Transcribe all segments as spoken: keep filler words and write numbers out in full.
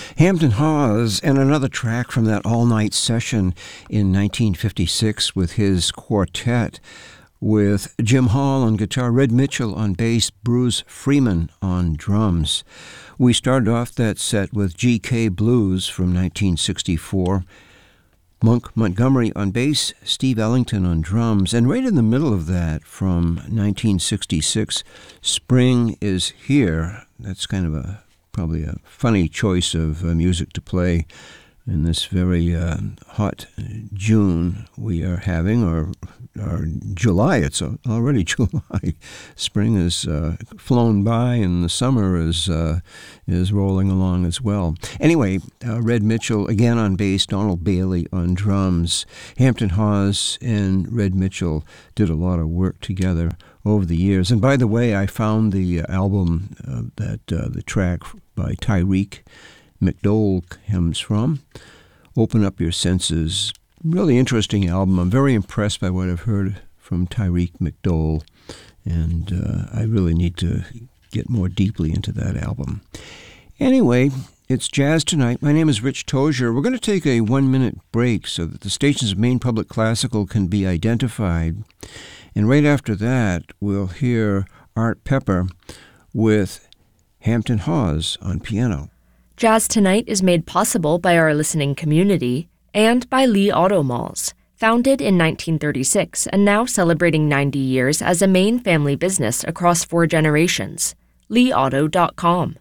Hampton Hawes, and another track from that all-night session in nineteen fifty-six with his quartet, with Jim Hall on guitar, Red Mitchell on bass, Bruce Freeman on drums. We started off that set with G K Blues from nineteen sixty-four, Monk Montgomery on bass, Steve Ellington on drums, and right in the middle of that from nineteen sixty-six, Spring is Here. That's kind of a probably a funny choice of uh, music to play in this very uh, hot June we are having, or, or July. It's already July. Spring has uh, flown by, and the summer is uh, is rolling along as well. Anyway, uh, Red Mitchell again on bass, Donald Bailey on drums. Hampton Hawes and Red Mitchell did a lot of work together over the years. And by the way, I found the album uh, that uh, the track by Tyreek McDowell comes from, Open Up Your Senses. Really interesting album. I'm very impressed by what I've heard from Tyreek McDowell, and uh, I really need to get more deeply into that album. Anyway, it's Jazz Tonight. My name is Rich Tozier. We're going to take a one-minute break so that the stations of Maine Public Classical can be identified. And right after that, we'll hear Art Pepper with Hampton Hawes on piano. Jazz Tonight is made possible by our listening community and by Lee Auto Malls, founded in nineteen thirty-six and now celebrating ninety years as a Maine family business across four generations. lee auto dot com.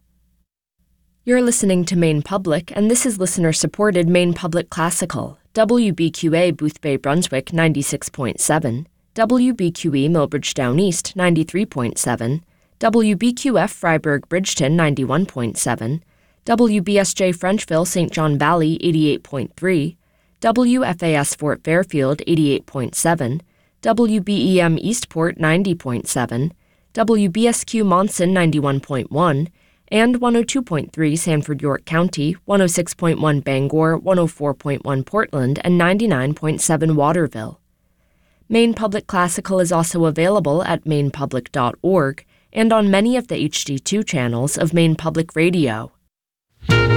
You're listening to Maine Public, and this is listener-supported Maine Public Classical, W B Q A Boothbay Brunswick ninety-six point seven, W B Q E Millbridge Down East ninety-three point seven, W B Q F Freiburg Bridgeton ninety-one point seven, W B S J Frenchville Saint John Valley eighty-eight point three, W F A S Fort Fairfield eighty-eight point seven, W B E M Eastport ninety point seven, W B S Q Monson ninety-one point one, and one oh two point three Sanford York County, one oh six point one Bangor, one oh four point one Portland, and ninety-nine point seven Waterville. Maine Public Classical is also available at maine public dot org and on many of the H D two channels of Maine Public Radio.